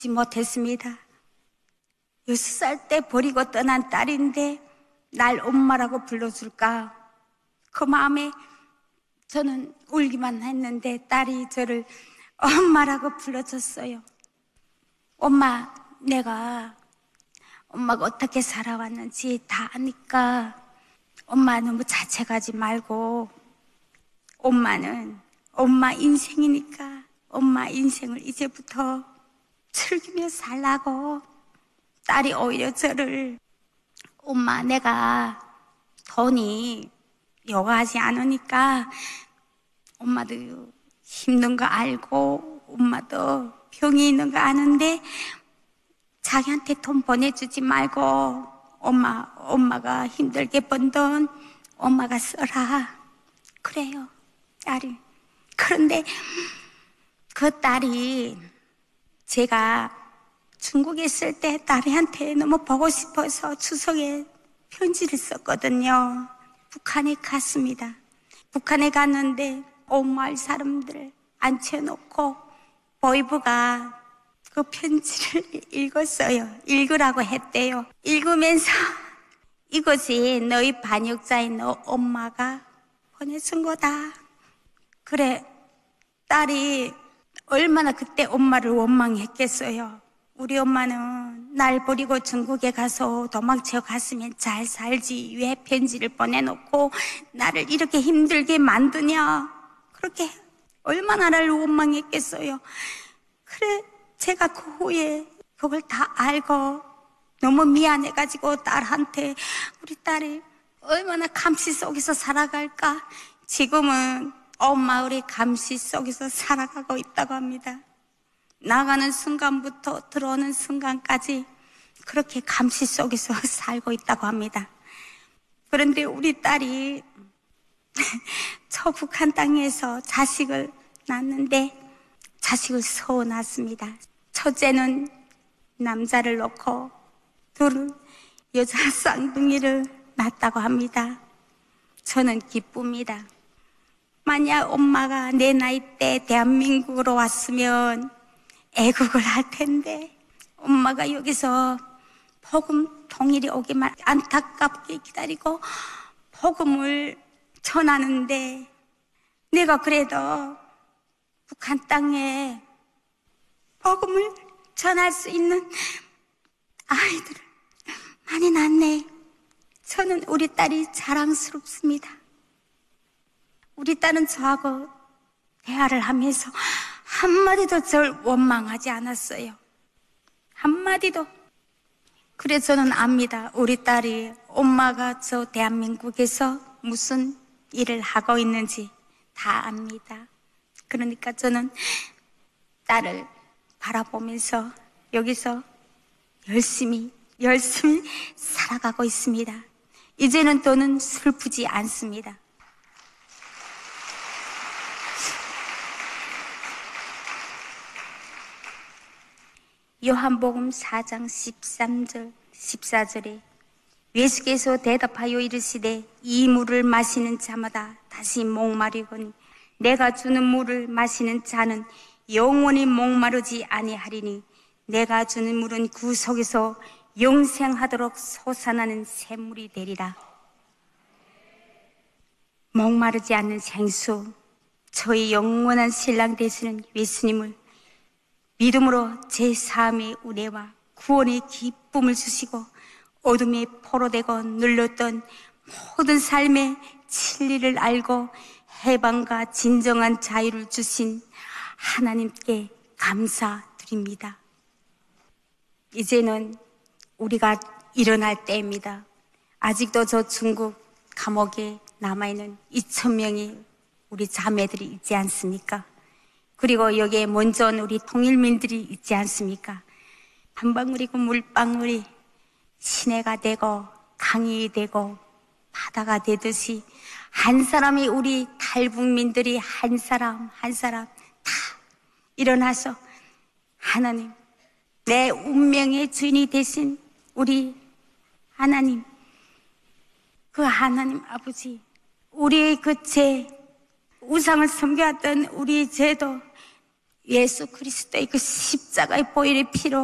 못했습니다. 6살 때 버리고 떠난 딸인데 날 엄마라고 불러줄까? 그 마음에 저는 울기만 했는데 딸이 저를 엄마라고 불러줬어요. 엄마, 내가 엄마가 어떻게 살아왔는지 다 아니까 엄마 너무 자책하지 말고 엄마는 엄마 인생이니까 엄마 인생을 이제부터 즐기며 살라고. 딸이 오히려 저를 엄마, 내가 돈이 요구하지 않으니까 엄마도 힘든 거 알고 엄마도 병이 있는 거 아는데 자기한테 돈 보내주지 말고 엄마가 힘들게 번 돈 엄마가 써라. 그래요, 딸이. 그런데 그 딸이 제가 중국에 있을 때 딸한테 너무 보고 싶어서 추석에 편지를 썼거든요. 북한에 갔습니다. 북한에 갔는데 온 마을 사람들을 앉혀놓고 보이부가 그 편지를 읽었어요. 읽으라고 했대요. 읽으면서 이것이 너희 반역자인 너 엄마가 보내준 거다. 그래, 딸이 얼마나 그때 엄마를 원망했겠어요. 우리 엄마는 날 버리고 중국에 가서 도망쳐 갔으면 잘 살지 왜 편지를 보내놓고 나를 이렇게 힘들게 만드냐. 그렇게 얼마나 나를 원망했겠어요. 그래, 제가 그 후에 그걸 다 알고 너무 미안해가지고 딸한테 우리 딸이 얼마나 감시 속에서 살아갈까. 지금은 온 마을이 감시 속에서 살아가고 있다고 합니다. 나가는 순간부터 들어오는 순간까지 그렇게 감시 속에서 살고 있다고 합니다. 그런데 우리 딸이 초북한 땅에서 자식을 낳았는데 자식을 낳았습니다. 첫째는 남자를 놓고 둘은 여자 쌍둥이를 낳았다고 합니다. 저는 기쁩니다. 만약 엄마가 내 나이 때 대한민국으로 왔으면 애국을 할 텐데 엄마가 여기서 복음 통일이 오기만 안타깝게 기다리고 복음을 전하는데 내가 그래도 북한 땅에 복음을 전할 수 있는 아이들을 많이 낳네. 저는 우리 딸이 자랑스럽습니다. 우리 딸은 저하고 대화를 하면서 한마디도 절 원망하지 않았어요. 한마디도. 그래서 저는 압니다. 우리 딸이 엄마가 저 대한민국에서 무슨 일을 하고 있는지 다 압니다. 그러니까 저는 딸을 바라보면서 여기서 열심히 살아가고 있습니다. 이제는 저는 슬프지 않습니다. 요한복음 4장 13절 14절에 예수께서 대답하여 이르시되 이 물을 마시는 자마다 다시 목마르거니 내가 주는 물을 마시는 자는 영원히 목마르지 아니하리니 내가 주는 물은 그 속에서 영생하도록 솟아나는 샘물이 되리라. 목마르지 않는 생수, 저희 영원한 신랑 되시는 예수님을 믿음으로 제3의 은혜와 구원의 기쁨을 주시고 어둠에 포로되고 눌렸던 모든 삶의 진리를 알고 해방과 진정한 자유를 주신 하나님께 감사드립니다. 이제는 우리가 일어날 때입니다. 아직도 저 중국 감옥에 남아있는 2,000명이 우리 자매들이 있지 않습니까? 그리고 여기에 먼저 온 우리 통일민들이 있지 않습니까? 한 방울이고 물방울이 시내가 되고 강이 되고 바다가 되듯이 한 사람이 우리 탈북민들이 한 사람 다 일어나서 하나님, 내 운명의 주인이 되신 우리 하나님, 그 하나님 아버지, 우리의 그 죄, 우상을 섬겨왔던 우리 죄도 예수 그리스도의 그 십자가의 보혈의 피로